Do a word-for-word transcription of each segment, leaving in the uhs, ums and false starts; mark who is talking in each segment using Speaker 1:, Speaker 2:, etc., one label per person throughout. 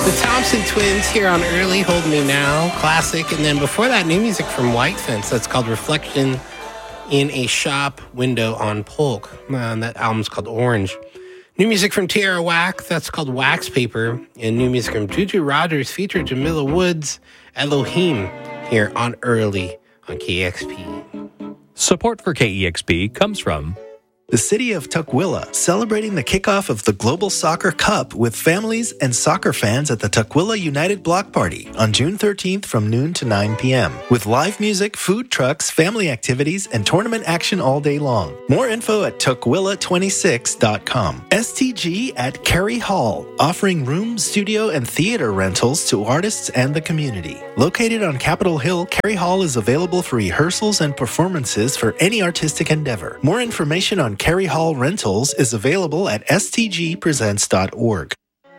Speaker 1: The Thompson Twins here on Early, Hold Me Now, classic. And then before that, new music from White Fence. That's called Reflection in a Shop Window on Polk. Uh, that album's called Orange. New music from Tierra Whack. That's called Wax Paper. And new music from Juju Rogers featured Jamila Woods, Elohim, here on Early on K E X P.
Speaker 2: Support for K E X P comes from
Speaker 3: the city of Tukwila, celebrating the kickoff of the Global Soccer Cup with families and soccer fans at the Tukwila United Block Party on June thirteenth from noon to nine p.m. with live music, food trucks, family activities, and tournament action all day long. More info at tukwila twenty-six dot com. S T G at Carey Hall, offering room, studio, and theater rentals to artists and the community. Located on Capitol Hill, Carey Hall is available for rehearsals and performances for any artistic endeavor. More information on Carey Hall Rentals is available at s t g presents dot org.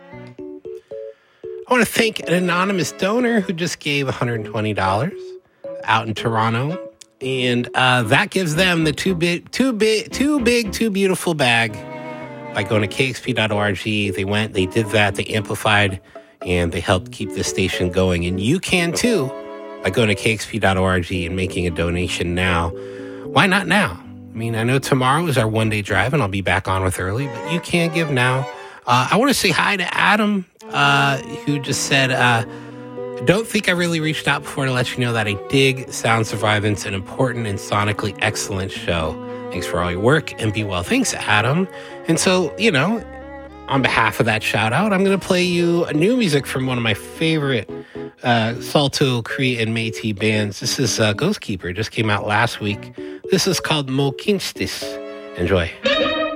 Speaker 1: I want to thank an anonymous donor who just gave one hundred twenty dollars out in Toronto. And uh, that gives them the too big, too big, too big, too beautiful bag by going to k x p dot org. They went, they did that, they amplified, and they helped keep this station going. And you can too by going to k x p dot org and making a donation now. Why not now? I mean, I know tomorrow is our one-day drive, and I'll be back on with Early, but you can give now. Uh, I want to say hi to Adam, uh, who just said, uh, I don't think I really reached out before to let you know that I dig Sound Survivance, an important and sonically excellent show. Thanks for all your work, and be well. Thanks, Adam. And so, you know, on behalf of that shout-out, I'm going to play you a new music from one of my favorite uh, Salto, Cree, and Métis bands. This is uh, Ghost Keeper. Just came out last week. This is called Mo Kinstis. Enjoy.